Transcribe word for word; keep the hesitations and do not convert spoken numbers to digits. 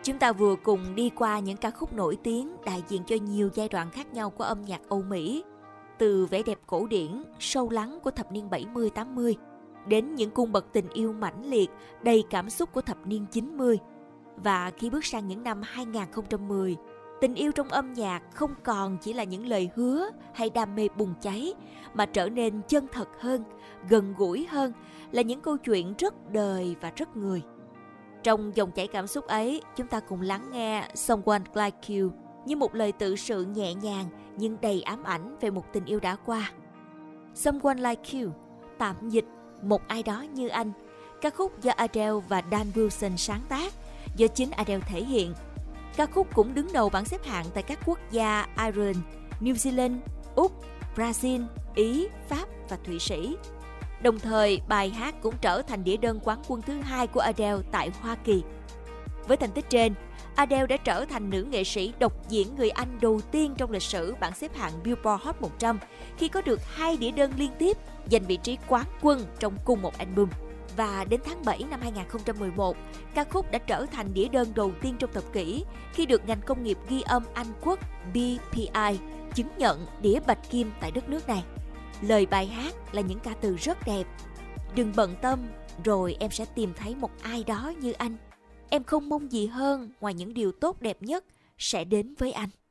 Chúng ta vừa cùng đi qua những ca khúc nổi tiếng đại diện cho nhiều giai đoạn khác nhau của âm nhạc Âu Mỹ, từ vẻ đẹp cổ điển, sâu lắng của thập niên bảy mươi tám mươi đến những cung bậc tình yêu mãnh liệt, đầy cảm xúc của thập niên chín mươi. Và khi bước sang những năm hai không một không, tình yêu trong âm nhạc không còn chỉ là những lời hứa hay đam mê bùng cháy, mà trở nên chân thật hơn, gần gũi hơn, là những câu chuyện rất đời và rất người. Trong dòng chảy cảm xúc ấy, chúng ta cùng lắng nghe Someone Like You như một lời tự sự nhẹ nhàng nhưng đầy ám ảnh về một tình yêu đã qua. Someone Like You, tạm dịch một ai đó như anh, ca khúc do Adele và Dan Wilson sáng tác, do chính Adele thể hiện. Ca khúc cũng đứng đầu bảng xếp hạng tại các quốc gia Ireland, New Zealand, Úc, Brazil, Ý, Pháp và Thụy Sĩ. Đồng thời, bài hát cũng trở thành đĩa đơn quán quân thứ hai của Adele tại Hoa Kỳ. Với thành tích trên, Adele đã trở thành nữ nghệ sĩ độc diễn người Anh đầu tiên trong lịch sử bảng xếp hạng Billboard Hot một trăm khi có được hai đĩa đơn liên tiếp giành vị trí quán quân trong cùng một album. Và đến tháng bảy năm hai không một một, ca khúc đã trở thành đĩa đơn đầu tiên trong thập kỷ khi được ngành công nghiệp ghi âm Anh quốc B P I chứng nhận đĩa bạch kim tại đất nước này. Lời bài hát là những ca từ rất đẹp. Đừng bận tâm, rồi em sẽ tìm thấy một ai đó như anh. Em không mong gì hơn ngoài những điều tốt đẹp nhất sẽ đến với anh.